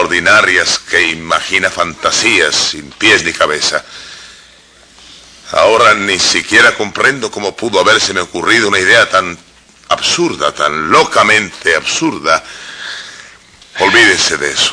extraordinarias que imagina fantasías sin pies ni cabeza. Ahora ni siquiera comprendo cómo pudo habérseme ocurrido una idea tan absurda, tan locamente absurda. Olvídese de eso.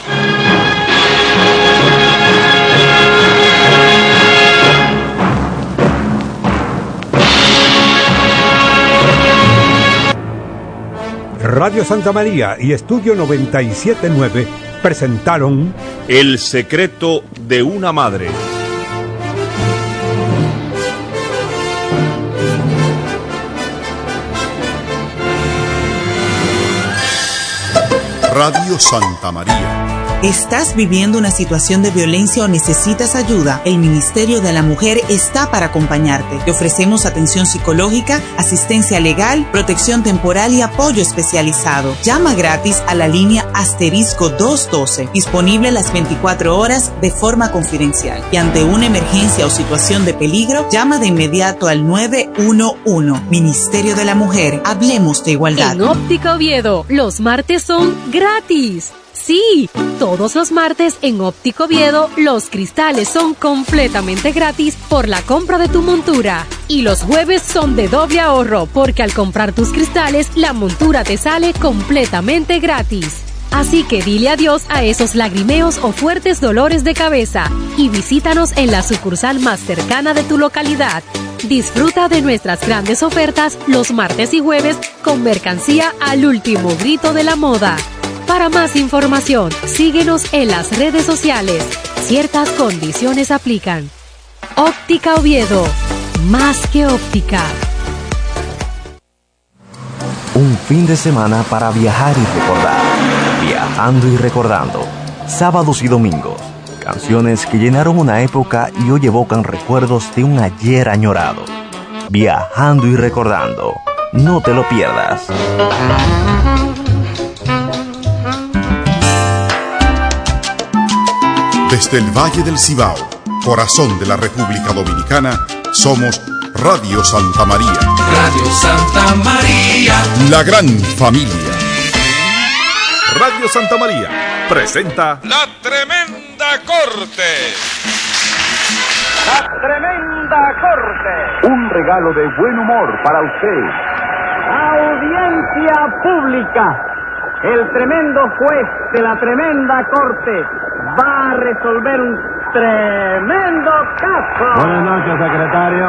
Radio Santa María y Estudio 97.9 presentaron El secreto de una madre. Radio Santa María. ¿Estás viviendo una situación de violencia o necesitas ayuda? El Ministerio de la Mujer está para acompañarte. Te ofrecemos atención psicológica, asistencia legal, protección temporal y apoyo especializado. Llama gratis a la línea *212, disponible las 24 horas de forma confidencial. Y ante una emergencia o situación de peligro, llama de inmediato al 911. Ministerio de la Mujer, hablemos de igualdad. En Óptica Oviedo, los martes son gratis. Sí, todos los martes en Óptico Oviedo los cristales son completamente gratis por la compra de tu montura. Y los jueves son de doble ahorro porque al comprar tus cristales la montura te sale completamente gratis. Así que dile adiós a esos lagrimeos o fuertes dolores de cabeza y visítanos en la sucursal más cercana de tu localidad. Disfruta de nuestras grandes ofertas los martes y jueves con mercancía al último grito de la moda. Para más información, síguenos en las redes sociales. Ciertas condiciones aplican. Óptica Oviedo, más que óptica. Un fin de semana para viajar y recordar. Viajando y recordando. Sábados y domingos. Canciones que llenaron una época y hoy evocan recuerdos de un ayer añorado. Viajando y recordando. No te lo pierdas. Desde el Valle del Cibao, corazón de la República Dominicana, somos Radio Santa María. Radio Santa María. La gran familia. Radio Santa María presenta La Tremenda Corte. La Tremenda Corte. Un regalo de buen humor para usted. Audiencia pública. El tremendo juez de la Tremenda Corte va a resolver un tremendo caso. Buenas noches, secretario.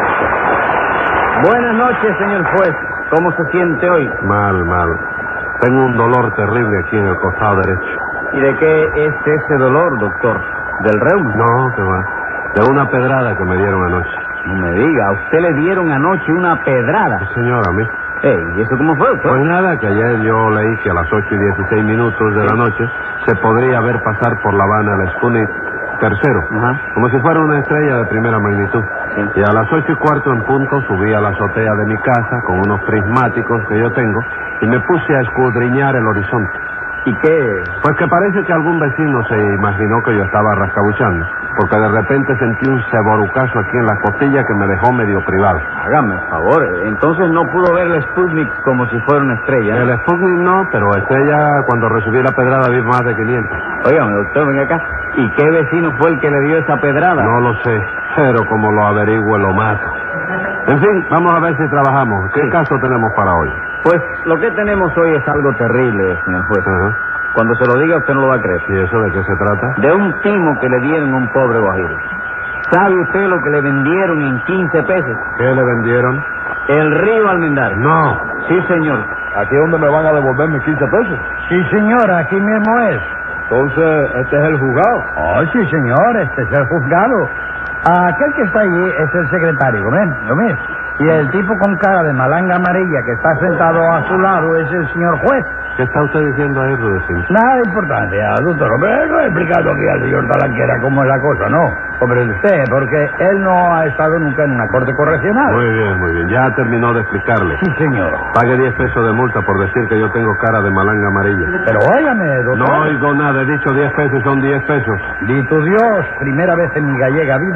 Buenas noches, señor juez. ¿Cómo se siente hoy? Mal. Tengo un dolor terrible aquí en el costado derecho. ¿Y de qué es ese dolor, doctor? ¿Del reuma? No, que va. De una pedrada que me dieron anoche. No me diga, ¿a usted le dieron anoche una pedrada? Sí, señor, a mí. ¿Y eso cómo fue, doctor? Pues nada, que ayer yo leí que a las 8:16 de la noche se podría ver pasar por La Habana el Sputnik tercero, como si fuera una estrella de primera magnitud. Sí. Y a las 8:15 en punto subí a la azotea de mi casa con unos prismáticos que yo tengo y me puse a escudriñar el horizonte. ¿Y qué? Pues que parece que algún vecino se imaginó que yo estaba rascabuchando, porque de repente sentí un ceborucazo aquí en la costilla que me dejó medio privado. Hágame el favor, entonces no pudo ver el Sputnik como si fuera una estrella. El Sputnik no, pero estrella cuando recibí la pedrada vi más de 500. Óigame, doctor, venga acá. ¿Y qué vecino fue el que le dio esa pedrada? No lo sé, pero como lo averigüe lo mato. En fin, vamos a ver si trabajamos. ¿Qué caso tenemos para hoy? Pues lo que tenemos hoy es algo terrible, señor juez. Cuando se lo diga usted no lo va a creer. ¿Y eso de qué se trata? De un timo que le dieron a un pobre guajiro. ¿Sabe usted lo que le vendieron en 15 pesos? ¿Qué le vendieron? El río Almendares. No. Sí, señor. ¿Aquí donde me van a devolver mis 15 pesos? Sí, señor, aquí mismo es. Entonces, ¿este es el juzgado? Oh, sí, señor, este es el juzgado. Aquel que está allí es el secretario, ¿ven? Y el tipo con cara de malanga amarilla que está sentado a su lado es el señor juez. ¿Qué está usted diciendo ahí, Rudecindo? Nada de importancia, doctor. Hombre, no he explicado aquí al señor Talanquera cómo es la cosa, ¿no? Hombre, usted, porque él no ha estado nunca en una corte correccional. Muy bien. Ya terminó de explicarle. Sí, señor. Pague 10 pesos de multa por decir que yo tengo cara de malanga amarilla. Pero óigame, doctor. No oigo nada, he dicho 10 pesos, son 10 pesos. Dito Dios, primera vez en mi gallega vida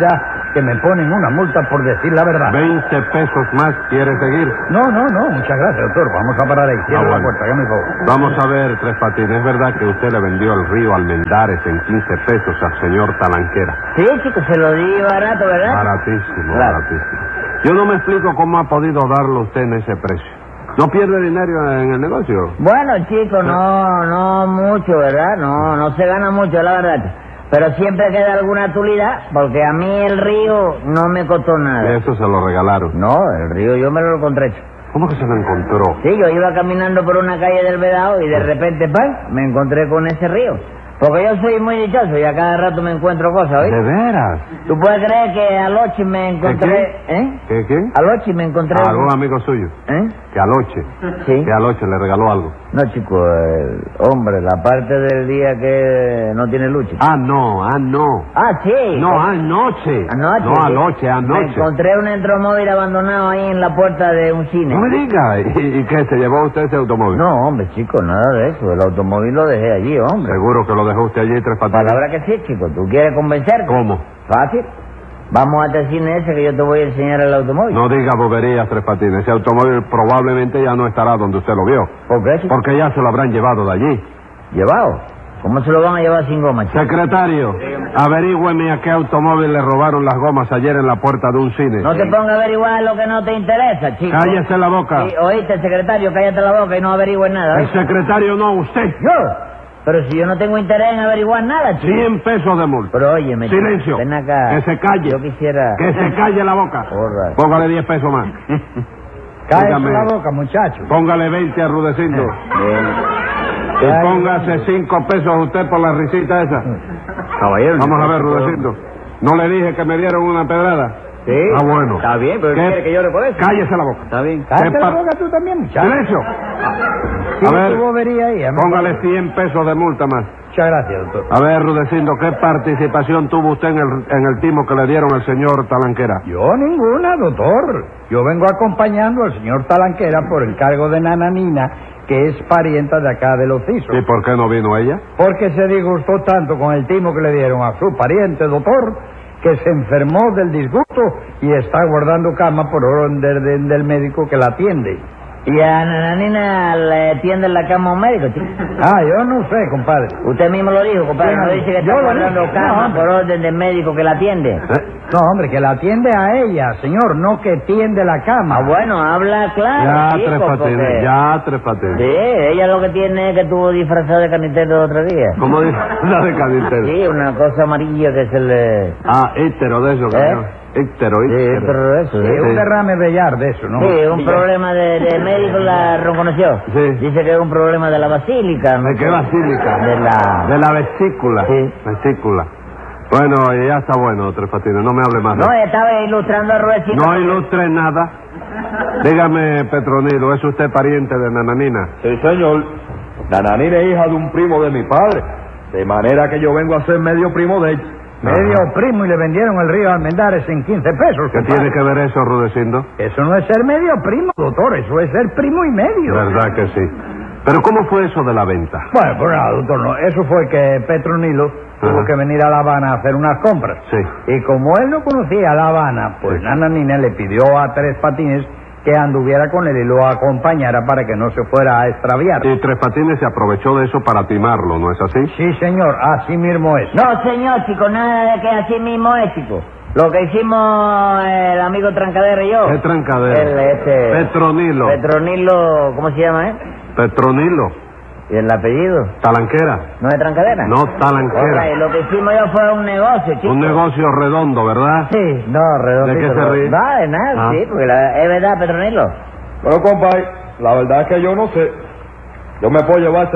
que me ponen una multa por decir la verdad. 20 pesos más, ¿quiere seguir? No, muchas gracias, doctor. Vamos a parar ahí. Cierra la puerta, hágame el favor. Vamos a ver, Tres Patines, ¿es verdad que usted le vendió el río Almendares en 15 pesos al señor Talanquera? Sí, chico, se lo di barato, ¿verdad? Baratísimo, Claro. baratísimo. Yo no me explico cómo ha podido darlo usted en ese precio. ¿No pierde dinero en el negocio? Bueno, chico, no mucho, ¿verdad? No se gana mucho, la verdad. Pero siempre queda alguna utilidad, porque a mí el río no me costó nada. Eso se lo regalaron. No, el río yo me lo encontré. ¿Cómo que se lo encontró? Sí, yo iba caminando por una calle del Vedado y de repente, me encontré con ese río. Porque yo soy muy dichoso y a cada rato me encuentro cosas, ¿oíste? ¿De veras? ¿Tú puedes creer que anoche me encontré... ¿Qué? ¿Qué? Anoche me encontré... ¿Algún amigo suyo? Que anoche. Sí. Que anoche le regaló algo. No, chico, hombre, la parte del día que no tiene luz, chico. No. Ah, sí. No, anoche. Anoche. No, anoche. Me encontré un entromóvil abandonado ahí en la puerta de un cine. No me diga. ¿Y qué? ¿Se llevó usted ese automóvil? No, hombre, chico, nada de eso. El automóvil lo dejé allí, hombre. ¿Seguro que lo dejó usted allí, Tres Patines? Palabra que sí, chico. ¿Tú quieres convencerme? ¿Cómo? Fácil. Vamos a este cine ese que yo te voy a enseñar el automóvil. No diga boberías, Tres Patines. Ese automóvil probablemente ya no estará donde usted lo vio. ¿Por qué, chico? Porque ya se lo habrán llevado de allí. ¿Llevado? ¿Cómo se lo van a llevar sin goma, chico? Secretario, averígüeme a qué automóvil le robaron las gomas ayer en la puerta de un cine. No te ponga a averiguar lo que no te interesa, chico. Cállese la boca. Sí, oíste, secretario, cállate la boca y no averigües nada. El secretario no, usted. ¿Yo? Pero si yo no tengo interés en averiguar nada, chico. 100 pesos de multa. Pero óyeme, chico, silencio. ven acá. Que se calle. Yo quisiera... Que se calle la boca. Right. Póngale 10 pesos más. Cállese la boca, muchacho. Póngale 20 a Rudecindo. Y póngase 5 pesos usted por la risita esa. Caballero. Vamos a ver, Rudecindo. ¿No le dije que me dieron una pedrada? Sí. Ah, bueno. Está bien, pero ¿quiere que yo le pueda? Cállese la boca. Está bien. Cállese la boca tú también, muchacho. ¡Silencio! Sí, A ver, tu bobería ahí, póngale 100 pesos de multa más. Muchas gracias, doctor. A ver, Rudecindo, ¿qué participación tuvo usted en el timo que le dieron al señor Talanquera? Yo ninguna, doctor. Yo vengo acompañando al señor Talanquera por el cargo de Nananina, que es parienta de acá del oficio. ¿Y por qué no vino ella? Porque se disgustó tanto con el timo que le dieron a su pariente, doctor, que se enfermó del disgusto y está guardando cama por orden del médico que la atiende. ¿Y a Nananina le tiende la cama a un médico, chico? Yo no sé, compadre. Usted mismo lo dijo, compadre. No dice que está guardando cama por orden del médico que la atiende. No, hombre, que la atiende a ella, señor, no que tiende la cama. Bueno, habla claro, Ya, chico, Tres Patines, porque... ya, Tres Patines. Sí, ella lo que tiene es que estuvo disfrazada de canitero el otro día. ¿Cómo dice? La de canitero. Sí, una cosa amarilla que se le... Íctero de eso, cabrón. Íctero. Sí, pero eso. Sí, un derrame bellar de eso, ¿no? Sí, un problema de médico la reconoció. Sí. Dice que es un problema de la basílica. ¿De qué basílica? De la vesícula. Sí. Vesícula. Bueno, ya está bueno, Tres Patines, no me hable más. No, estaba ilustrando a Ruedecito. No ilustre nada. Dígame, Petronilo, ¿es usted pariente de Nananina? Sí, señor. Nananina es hija de un primo de mi padre. De manera que yo vengo a ser medio primo de ella. Medio primo y le vendieron el río Almendares en 15 pesos. ¿Qué tiene que ver eso, Rudecindo? Eso no es ser medio primo, doctor, eso es ser primo y medio. ¿Verdad que sí? ¿Pero cómo fue eso de la venta? Bueno, pues nada, doctor, no. Eso fue que Petronilo tuvo que venir a La Habana a hacer unas compras. Sí. Y como él no conocía La Habana, pues Nananina le pidió a Tres Patines que anduviera con él y lo acompañara para que no se fuera a extraviar. Y Tres Patines se aprovechó de eso para timarlo, ¿no es así? Sí, señor, así mismo es. No, señor, chico, nada de que así mismo es, chico. Lo que hicimos el amigo Trancadero y yo. ¿Qué Trancadero? Petronilo. Petronilo, ¿cómo se llama, Petronilo. ¿Y el apellido? Talanquera. ¿No es Trancadera? No, Talanquera. Okay, lo que hicimos yo fue un negocio, chico. Un negocio redondo, ¿verdad? Sí, no, redondo. ¿De qué se ríe? No, de nada, sí, porque es verdad, Petronilo. Bueno, compadre, la verdad es que yo no sé. Yo me puedo llevar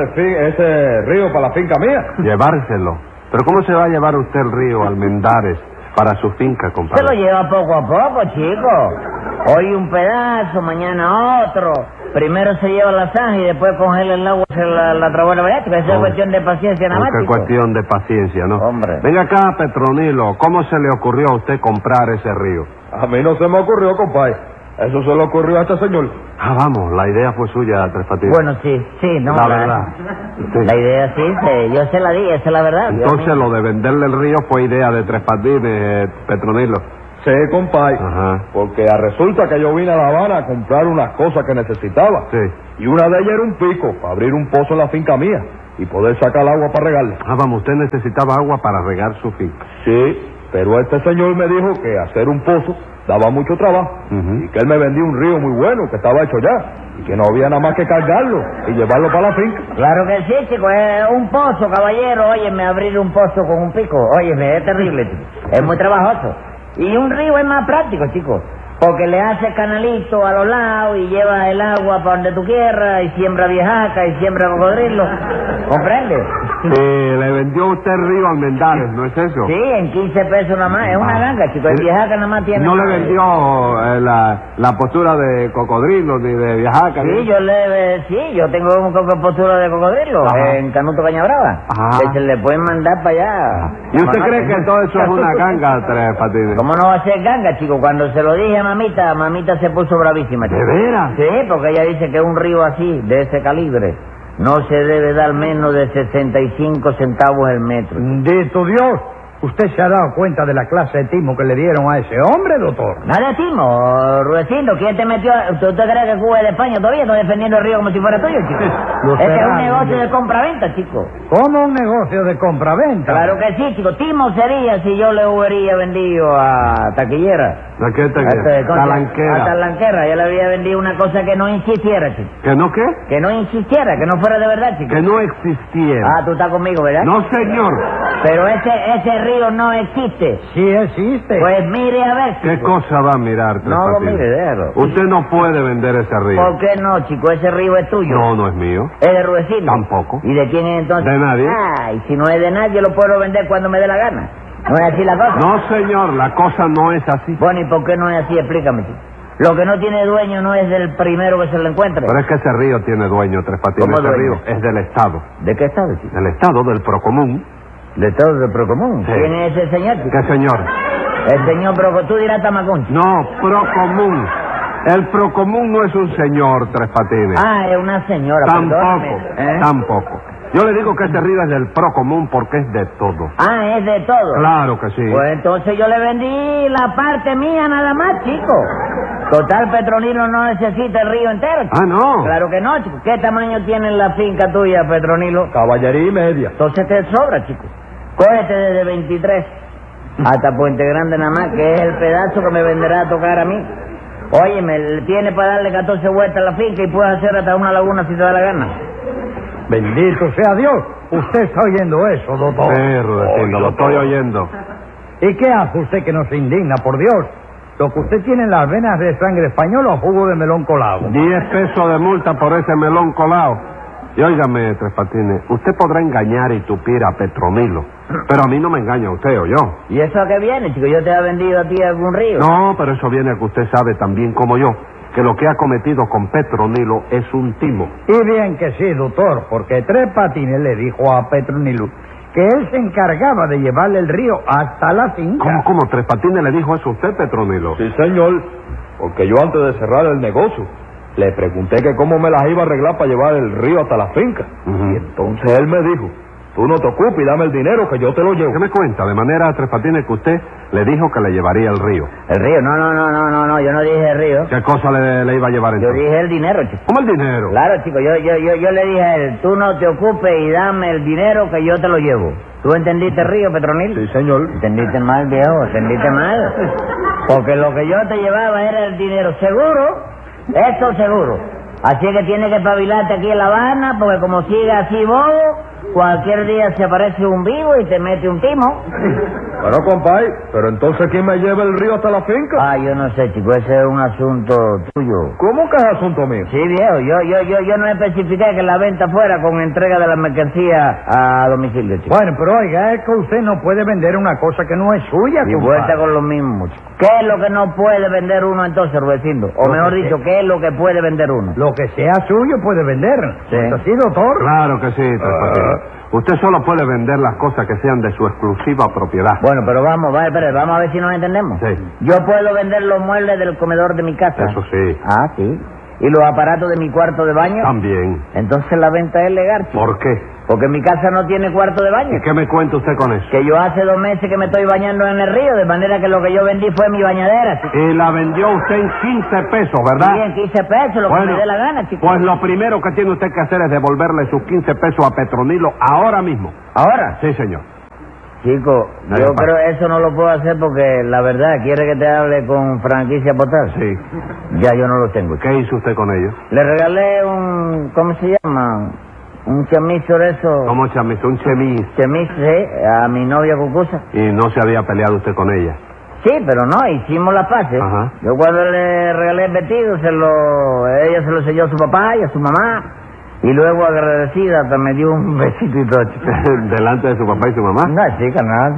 ese río para la finca mía. Llevárselo. ¿Pero cómo se va a llevar usted el río Almendares para su finca, compadre? Se lo lleva poco a poco, chico. Hoy un pedazo, mañana otro. Primero se lleva la zanja y después congela el agua, se la trabó la variática. Esa es cuestión de paciencia nada más, Qué chico. cuestión de paciencia, ¿no? Hombre. Venga acá, Petronilo, ¿cómo se le ocurrió a usted comprar ese río? A mí no se me ocurrió, compadre. Eso se le ocurrió a este señor. Vamos, la idea fue suya, Tres Patines. Bueno, sí, no. La verdad. La idea sí, yo se la di, esa es la verdad. Entonces lo de venderle el río fue idea de Tres Patines, Petronilo. Sí, compay. Ajá. Porque resulta que yo vine a La Habana a comprar unas cosas que necesitaba. Sí. Y una de ellas era un pico para abrir un pozo en la finca mía y poder sacar agua para regarla. Ah, vamos, usted necesitaba agua para regar su finca. Sí, pero este señor me dijo que hacer un pozo daba mucho trabajo y que él me vendía un río muy bueno que estaba hecho ya y que no había nada más que cargarlo y llevarlo para la finca. Claro que sí, chico, es un pozo, caballero. Óyeme, abrir un pozo con un pico, óyeme, es terrible, chico. Es muy trabajoso. Y un río es más práctico, chico, porque le hace canalito a los lados y lleva el agua para donde tú quieras y siembra viejaca y siembra cocodrilo. ¿Comprende? Le vendió usted río Almendales, ¿no es eso? Sí, en 15 pesos nada más. Es una ganga, chico. El viejaca nada más tiene... ¿No le vendió la postura de cocodrilo ni de viejaca? Sí, yo tengo una postura de cocodrilo en Canuto Cañabrava. Que se le pueden mandar para allá. ¿Y usted cree que todo eso es una ganga, Tres Patines? ¿Cómo no va a ser ganga, chico? Cuando se lo dije a mamita se puso bravísima, chico. ¿De veras? Sí, porque ella dice que un río así, de ese calibre, no se debe dar menos de 65 centavos el metro. ¡Bendito Dios! ¿Usted se ha dado cuenta de la clase de timo que le dieron a ese hombre, doctor? Nada de timo, Rudecindo. ¿Quién te metió? ¿Usted cree que Cuba es de España todavía? ¿No defendiendo el río como si fuera tuyo, chico? Este es un negocio de compra-venta, chico. ¿Cómo un negocio de compra-venta? Claro que sí, chico. Timo sería si yo le hubiera vendido a Taquillera. ¿A qué taquillera? Talanquera. A Talanquera. Yo le había vendido una cosa que no insistiera, chico. ¿Que no qué? Que no insistiera, que no fuera de verdad, chico. Que no existiera. Ah, tú estás conmigo, ¿verdad? No, señor. Pero ese río no existe. Sí existe. Pues mire a ver, chico. ¿Qué cosa va a mirar, Tres No lo Patines? mire, déjalo. Usted no puede vender ese río. ¿Por qué no, chico? Ese río es tuyo. No, no es mío. ¿Es de Rudecindo? Tampoco. ¿Y de quién es entonces? De nadie. Ah, y si no es de nadie, lo puedo vender cuando me dé la gana. ¿No es así la cosa? No, señor, la cosa no es así. Bueno, ¿y por qué no es así? Explícame, chico. Lo que no tiene dueño no es del primero que se lo encuentre. Pero es que ese río tiene dueño, Tres Patines. ¿Cómo ese dueño? río es del Estado. ¿De qué Estado, chico? Del Estado, del Procomún. ¿De todo del Procomún? Sí. ¿Quién es ese señor, chico? ¿Qué señor? El señor Procomún. Tú dirás Tamacón. No, Procomún. El Procomún no es un señor, Tres Patines. Ah, es una señora. Tampoco, perdóname. tampoco. Yo le digo que ese río es del Procomún porque es de todo. Ah, es de todo. Claro que sí. Pues entonces yo le vendí la parte mía nada más, chico. Total, Petronilo no necesita el río entero, chico. Ah, no. Claro que no, chico. ¿Qué tamaño tiene la finca tuya, Petronilo? Caballería y media. Entonces te sobra, chico. Cógete desde 23 hasta Puente Grande nada más, que es el pedazo que me venderá a tocar a mí. Óyeme, tiene para darle 14 vueltas a la finca y puedes hacer hasta una laguna si te da la gana. Bendito sea Dios. Usted está oyendo eso, doctor. Sí, Rudecindo, lo estoy oyendo. ¿Y qué hace usted que no se indigna, por Dios? Lo que usted tiene en las venas de sangre española o jugo de melón colado. 10 pesos de multa por ese melón colado. Y óigame, Tres Patines, usted podrá engañar y tupir a Petronilo, pero a mí no me engaña usted o yo. ¿Y eso a qué viene, chico? ¿Yo te he vendido a ti algún río? No, pero eso viene a que usted sabe tan bien como yo que lo que ha cometido con Petronilo es un timo. Y bien que sí, doctor, porque Tres Patines le dijo a Petronilo que él se encargaba de llevarle el río hasta la finca. ¿Cómo? ¿Tres Patines le dijo eso a usted, Petronilo? Sí, señor. Porque yo antes de cerrar el negocio le pregunté que cómo me las iba a arreglar para llevar el río hasta la finca. Y entonces él me dijo, tú no te ocupes y dame el dinero que yo te lo llevo. ¿Qué me cuenta? De manera, Tres Patines, que usted le dijo que le llevaría el río. ¿El río? No, yo no dije el río. ¿Qué cosa le iba a llevar Yo entonces? dije el dinero, chico. ¿Cómo el dinero? Claro, chico, yo le dije a él, tú no te ocupes y dame el dinero que yo te lo llevo. ¿Tú entendiste el río, Petronil? Sí, señor. ¿Entendiste mal, viejo? ¿Entendiste mal? Porque lo que yo te llevaba era el dinero. ¿Seguro? Eso seguro. Así que tienes que espabilarte aquí en La Habana, porque como siga así bobo, cualquier día se aparece un vivo y te mete un timo. Bueno, compay, pero entonces ¿quién me lleva el río hasta la finca? Ah, yo no sé, chico, ese es un asunto tuyo. ¿Cómo que es asunto mío? Sí, viejo, yo no especifiqué que la venta fuera con entrega de la mercancía a domicilio, chico. Bueno, pero oiga, es que usted no puede vender una cosa que no es suya, Y compadre. vuelta con lo mismo, chico. ¿Qué es lo que no puede vender uno entonces, Rudecindo? O mejor dicho, ¿qué es lo que puede vender uno? Lo que sea suyo puede vender. Sí. ¿Es así, doctor? Claro que sí, Tres Patines. Usted solo puede vender las cosas que sean de su exclusiva propiedad. Bueno, pero vamos a ver si nos entendemos. Sí. Yo puedo vender los muebles del comedor de mi casa. Eso sí. Ah, sí. ¿Y los aparatos de mi cuarto de baño? También. Entonces la venta es legal, chico. ¿Por qué? Porque mi casa no tiene cuarto de baño. ¿Y qué me cuenta usted con eso? Que yo hace 2 meses que me estoy bañando en el río, de manera que lo que yo vendí fue mi bañadera, chico. Y la vendió usted en 15 pesos, ¿verdad? Sí, en 15 pesos, lo que me dé la gana, chico. Pues lo primero que tiene usted que hacer es devolverle sus 15 pesos a Petronilo ahora mismo. ¿Ahora? Sí, señor. Chico, yo creo que eso no lo puedo hacer porque la verdad, ¿quiere que te hable con franquicia postal? Sí. Ya yo no lo tengo. ¿Qué hizo usted con ellos? Le regalé un... ¿cómo se llama? Un chemizo de eso. ¿Cómo chemizo? Un chemis. Chemis, sí, a mi novia Cucusa. ¿Y no se había peleado usted con ella? Sí, pero no, hicimos la paz, ¿eh? Ajá. Yo cuando le regalé el vestido, ella se lo selló a su papá y a su mamá. Y luego, agradecida, hasta me dio un besito y todo. ¿Delante de su papá y su mamá? No, chica, no.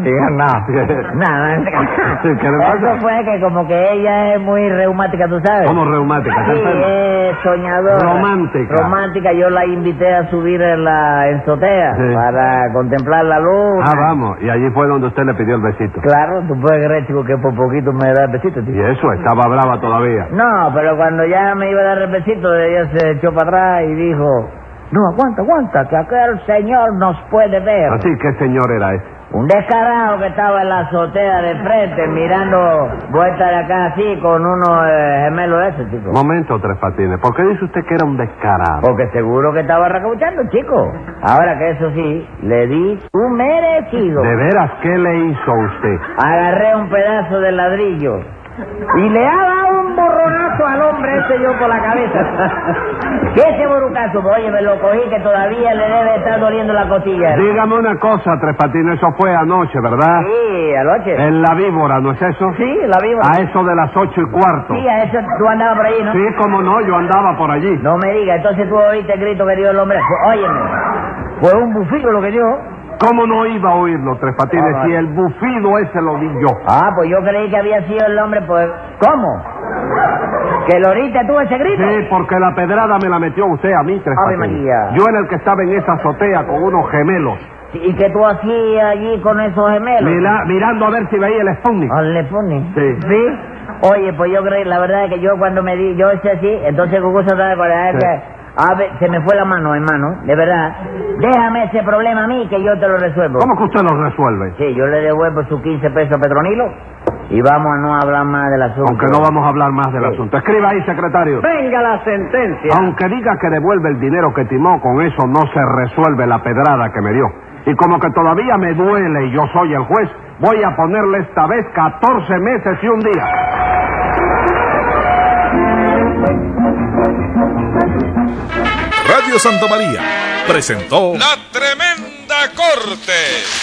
Nada. ¿Qué le pasa? Eso fue que como que ella es muy reumática, ¿tú sabes? ¿Cómo reumática? Sí, es soñadora. Romántica. Yo la invité a subir en la azotea para contemplar la luz. Ah, vamos. Y allí fue donde usted le pidió el besito. Claro, tú puedes creer, chico, que por poquito me da el besito, tío. ¿Y eso? ¿Estaba brava todavía? No, pero cuando ya me iba a dar el besito, ella se echó para atrás y dijo... No, aguanta, que aquel señor nos puede ver. ¿Así? ¿Qué señor era ese? Un descarado que estaba en la azotea de frente, mirando vuelta de acá así, con unos gemelos esos, chico. Momento, Tres Patines. ¿Por qué dice usted que era un descarado? Porque seguro que estaba recauchando, chico. Ahora que eso sí, le di un merecido. ¿De veras qué le hizo usted? Agarré un pedazo de ladrillo y le ha dado un borronazo al hombre ese yo por la cabeza. ¿Qué ese borucazo? Oye, me lo cogí que todavía le debe estar doliendo la costilla. Dígame una cosa, Tres Patines, eso fue anoche, ¿verdad? Sí, anoche. En la Víbora, ¿no es eso? Sí, la Víbora. A eso de las 8:15. Sí, a eso tú andabas por allí, ¿no? Sí, cómo no, yo andaba por allí. No me digas, entonces tú oíste el grito que dio el hombre. Óyeme, fue un bufido lo que dio. ¿Cómo no iba a oírlo, Tres Patines, si el bufido ese lo di yo? Ah, pues yo creí que había sido el hombre, pues... ¿Cómo? ¿Que lo oíste tú ese grito? Sí, porque la pedrada me la metió usted a mí, Tres Ave Patines. María. Yo era el que estaba en esa azotea con unos gemelos. ¿Y qué tú hacías allí con esos gemelos? Mirando a ver si veía el Sputnik. ¿El Sputnik? Sí. ¿Sí? Oye, pues yo creí, la verdad es que yo cuando me di, yo hice así, entonces Cucusa estaba con la que... A ver, se me fue la mano, hermano, de verdad. Déjame ese problema a mí que yo te lo resuelvo. ¿Cómo que usted lo resuelve? Sí, yo le devuelvo sus 15 pesos a Petronilo y vamos a no hablar más del asunto. Aunque no vamos a hablar más del asunto. Escriba ahí, secretario. ¡Venga la sentencia! Aunque diga que devuelve el dinero que timó, con eso no se resuelve la pedrada que me dio. Y como que todavía me duele y yo soy el juez, voy a ponerle esta vez 14 meses y un día. Radio Santa María presentó La Tremenda Corte.